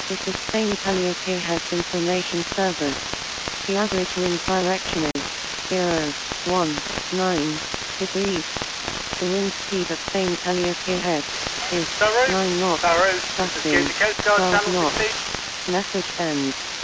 This is Spain Calliope Heads Information Service. The average wind direction is 019 degrees. The wind speed at Spain Calliope Head is 9 knots. Gusting 12 knots. Message ends.